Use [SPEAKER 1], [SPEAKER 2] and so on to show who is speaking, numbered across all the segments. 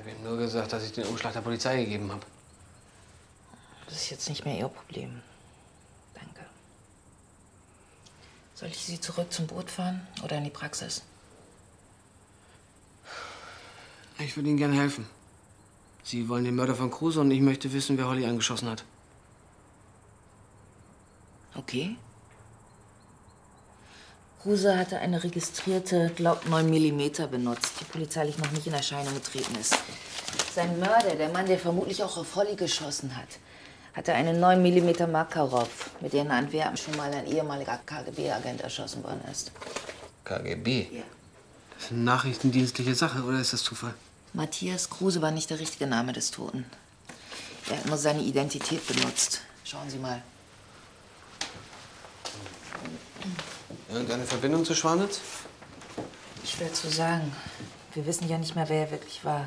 [SPEAKER 1] habe ihm nur gesagt, dass ich den Umschlag der Polizei gegeben habe.
[SPEAKER 2] Das ist jetzt nicht mehr Ihr Problem. Danke. Soll ich Sie zurück zum Boot fahren oder in die Praxis?
[SPEAKER 1] Ich würde Ihnen gerne helfen. Sie wollen den Mörder von Kruse und ich möchte wissen, wer Holly angeschossen hat.
[SPEAKER 2] Okay. Kruse hatte eine registrierte Glock 9 mm benutzt, die polizeilich noch nicht in Erscheinung getreten ist. Sein Mörder, der Mann, der vermutlich auch auf Holly geschossen hat, hatte eine 9 mm Makarov, mit der in Antwerpen schon mal ein ehemaliger KGB-Agent erschossen worden ist.
[SPEAKER 1] KGB?
[SPEAKER 2] Ja.
[SPEAKER 1] Das ist eine nachrichtendienstliche Sache, oder ist das Zufall?
[SPEAKER 2] Matthias Kruse war nicht der richtige Name des Toten. Er hat nur seine Identität benutzt. Schauen Sie mal.
[SPEAKER 1] Irgendeine Verbindung zu Schwanitz?
[SPEAKER 2] Schwer zu sagen. Wir wissen ja nicht mehr, wer er wirklich war.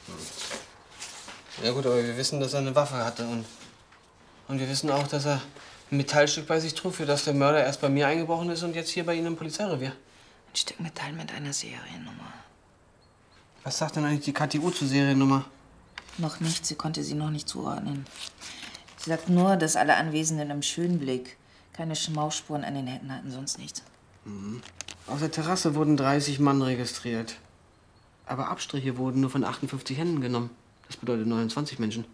[SPEAKER 1] Ja gut, aber wir wissen, dass er eine Waffe hatte und wir wissen auch, dass er ein Metallstück bei sich trug, für das der Mörder erst bei mir eingebrochen ist und jetzt hier bei Ihnen im Polizeirevier.
[SPEAKER 2] Ein Stück Metall mit einer Seriennummer.
[SPEAKER 1] Was sagt denn eigentlich die KTU zur Seriennummer?
[SPEAKER 2] Noch nicht, sie konnte sie noch nicht zuordnen. Sie sagt nur, dass alle Anwesenden im Schönblick keine Schmausspuren an den Händen hatten, sonst nichts.
[SPEAKER 1] Mhm. Auf der Terrasse wurden 30 Mann registriert. Aber Abstriche wurden nur von 58 Händen genommen. Das bedeutet 29 Menschen.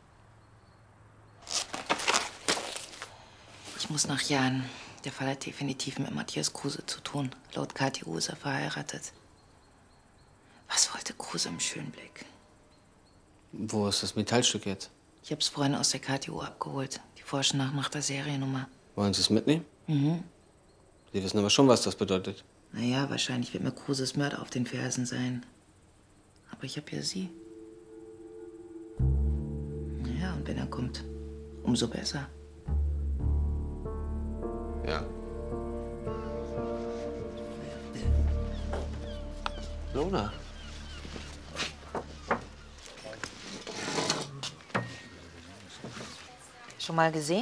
[SPEAKER 2] Ich muss nach Jahren. Der Fall hat definitiv mit Matthias Kruse zu tun. Laut KTU ist er verheiratet. Was wollte Kruse im Schönblick?
[SPEAKER 1] Wo ist das Metallstück jetzt?
[SPEAKER 2] Ich hab's vorhin aus der KTU abgeholt. Die forschen nach der Seriennummer.
[SPEAKER 1] Wollen Sie es mitnehmen?
[SPEAKER 2] Mhm.
[SPEAKER 1] Sie wissen aber schon, was das bedeutet.
[SPEAKER 2] Naja, wahrscheinlich wird mir Kruses Mörder auf den Fersen sein. Aber ich hab ja Sie. Naja, und wenn er kommt, umso besser.
[SPEAKER 1] Ja. Lona.
[SPEAKER 2] Schon mal gesehen?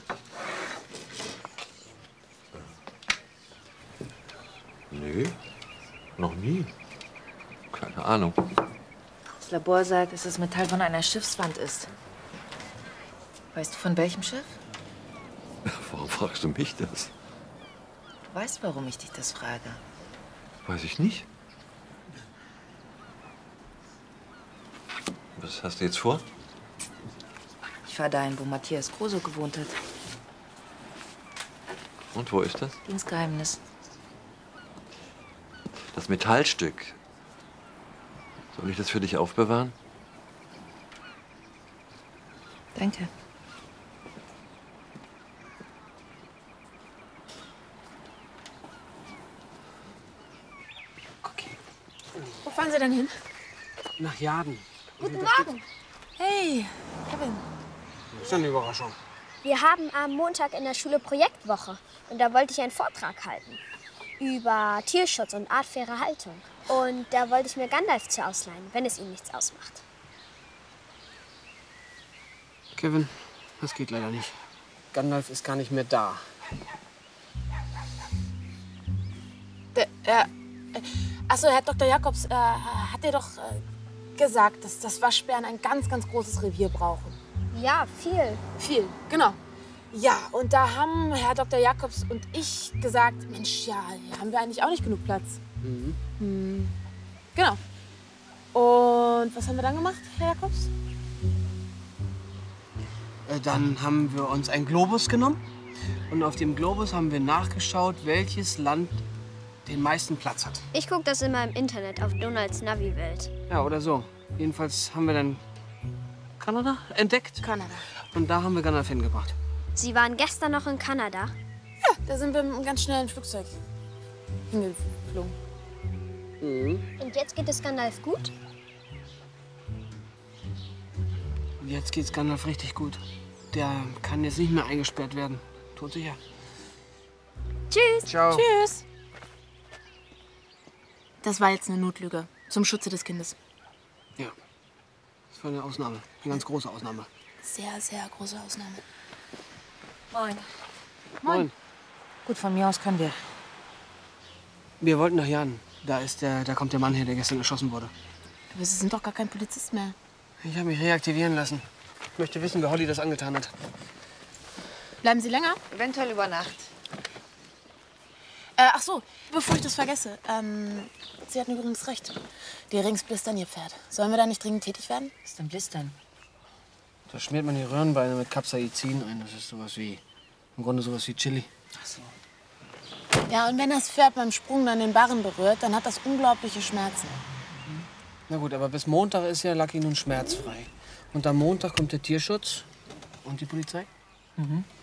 [SPEAKER 3] Nö, noch nie. Keine Ahnung.
[SPEAKER 2] Das Labor sagt, dass das Metall von einer Schiffswand ist. Weißt du, von welchem Schiff?
[SPEAKER 3] Warum fragst du mich das?
[SPEAKER 2] Du weißt, warum ich dich das frage.
[SPEAKER 3] Weiß ich nicht. Was hast du jetzt vor?
[SPEAKER 2] Ich fahr dahin, wo Matthias Kruse gewohnt hat.
[SPEAKER 3] Und wo ist das?
[SPEAKER 2] Dienstgeheimnis.
[SPEAKER 3] Das Metallstück. Soll ich das für dich aufbewahren?
[SPEAKER 2] Danke.
[SPEAKER 1] Okay.
[SPEAKER 4] Wo fahren Sie denn hin?
[SPEAKER 1] Nach Jaden.
[SPEAKER 4] Guten Morgen. Hey, Kevin.
[SPEAKER 1] Das ist eine Überraschung.
[SPEAKER 5] Wir haben am Montag in der Schule Projektwoche. Und da wollte ich einen Vortrag halten. Über Tierschutz und artfaire Haltung. Und da wollte ich mir Gandalf zu ausleihen, wenn es ihm nichts ausmacht.
[SPEAKER 1] Kevin, das geht leider nicht. Gandalf ist gar nicht mehr da.
[SPEAKER 4] Achso, Herr Dr. Jakobs hat dir doch gesagt, dass das Waschbären ein ganz, ganz großes Revier brauchen.
[SPEAKER 5] Ja, viel.
[SPEAKER 4] Viel, genau. Ja, und da haben Herr Dr. Jakobs und ich gesagt, Mensch, ja, hier haben wir eigentlich auch nicht genug Platz.
[SPEAKER 1] Mhm.
[SPEAKER 4] Genau. Und was haben wir dann gemacht, Herr Jakobs?
[SPEAKER 1] Dann haben wir uns einen Globus genommen. Und auf dem Globus haben wir nachgeschaut, welches Land den meisten Platz hat.
[SPEAKER 5] Ich gucke das immer im Internet auf Donalds Navi-Welt.
[SPEAKER 1] Ja, oder so. Jedenfalls haben wir dann Kanada entdeckt.
[SPEAKER 4] Kanada.
[SPEAKER 1] Und da haben wir Gandalf hingebracht.
[SPEAKER 5] Sie waren gestern noch in Kanada.
[SPEAKER 4] Ja, da sind wir mit einem ganz schnellen Flugzeug hingeflogen.
[SPEAKER 5] Und jetzt geht es Gandalf gut?
[SPEAKER 1] Jetzt geht's Gandalf richtig gut. Der kann jetzt nicht mehr eingesperrt werden. Todsicher.
[SPEAKER 5] Tschüss.
[SPEAKER 1] Ciao.
[SPEAKER 4] Tschüss.
[SPEAKER 6] Das war jetzt eine Notlüge. Zum Schutze des Kindes.
[SPEAKER 1] Ja. Das war eine Ausnahme. Eine ganz große Ausnahme.
[SPEAKER 6] Sehr, sehr große Ausnahme.
[SPEAKER 2] Moin.
[SPEAKER 1] Moin.
[SPEAKER 2] Gut, von mir aus können wir.
[SPEAKER 1] Wir wollten nach Jaden. Da kommt der Mann her, der gestern erschossen wurde.
[SPEAKER 6] Aber Sie sind doch gar kein Polizist mehr.
[SPEAKER 1] Ich habe mich reaktivieren lassen. Ich möchte wissen, wer Holly das angetan hat.
[SPEAKER 6] Bleiben Sie länger?
[SPEAKER 2] Eventuell über Nacht.
[SPEAKER 6] Ach so, bevor ich das vergesse. Sie hatten übrigens recht. Die Rings blistern Ihr Pferd. Sollen wir da nicht dringend tätig werden?
[SPEAKER 2] Was ist denn Blistern?
[SPEAKER 1] Da schmiert man die Röhrenbeine mit Capsaicin ein. Das ist sowas wie, im Grunde sowas wie Chili.
[SPEAKER 2] Ach so.
[SPEAKER 6] Ja, und wenn das Pferd beim Sprung dann den Barren berührt, dann hat das unglaubliche Schmerzen.
[SPEAKER 1] Na gut, aber bis Montag ist ja Lucky nun schmerzfrei. Und am Montag kommt der Tierschutz und die Polizei.